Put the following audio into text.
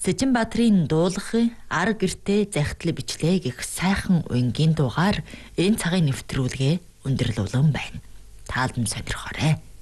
Сэжинбаатарын дуулах ар гэртээ захидлыг бичлээ гэх сайхан уянгийн дугаар энэ цагийн нэвтрүүлгээ өндөрлүүлэн байна. Таалан сонирхоорой.